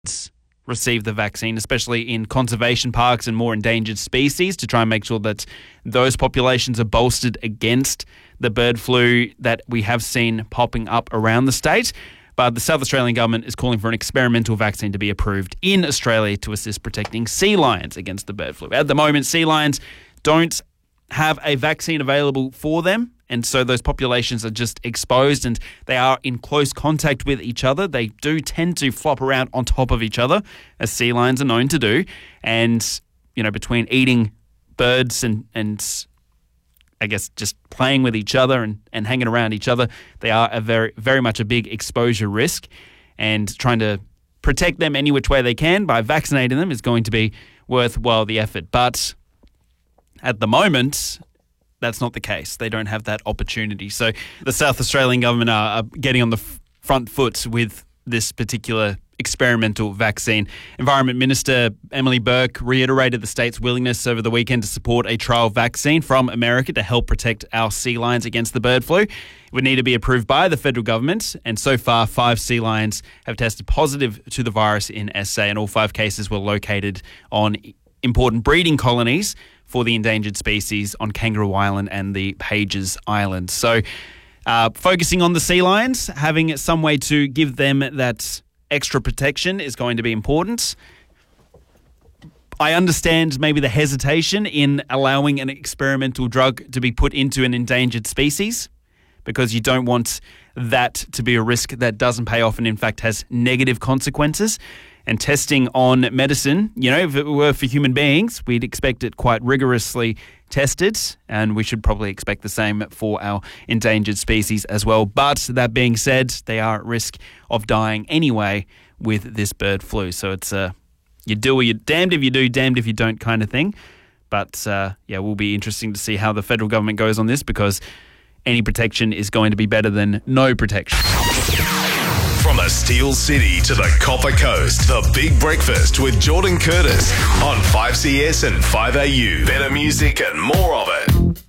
receive the vaccine, especially in conservation parks and more endangered species, to try and make sure that those populations are bolstered against the bird flu that we have seen popping up around the state. But the South Australian government is calling for an experimental vaccine to be approved in Australia to assist protecting sea lions against the bird flu. At the moment, sea lions don't have a vaccine available for them, and so those populations are just exposed and they are in close contact with each other. They do tend to flop around on top of each other, as sea lions are known to do. And, you know, between eating birds and I guess just playing with each other and hanging around each other, they are a very, very much a big exposure risk. And trying to protect them any which way they can by vaccinating them is going to be worthwhile the effort. But at the moment, that's not the case. They don't have that opportunity. So the South Australian government are getting on the front foot with this particular experimental vaccine. Environment Minister Emily Burke reiterated the state's willingness over the weekend to support a trial vaccine from America to help protect our sea lions against the bird flu. It would need to be approved by the federal government, and so far 5 sea lions have tested positive to the virus in SA, and all 5 cases were located on important breeding colonies for the endangered species on Kangaroo Island and the Pages Island. So focusing on the sea lions, having some way to give them that extra protection is going to be important. I understand maybe the hesitation in allowing an experimental drug to be put into an endangered species, because you don't want that to be a risk that doesn't pay off and in fact has negative consequences. And testing on medicine, you know, if it were for human beings, we'd expect it quite rigorously tested, and we should probably expect the same for our endangered species as well. But that being said, they are at risk of dying anyway with this bird flu. So it's you do or you're damned if you do, damned if you don't kind of thing. But yeah, will be interesting to see how the federal government goes on this, because any protection is going to be better than no protection. From the Steel City to the Copper Coast, the Big Breakfast with Jordan Curtis on 5CS and 5AU. Better music and more of it.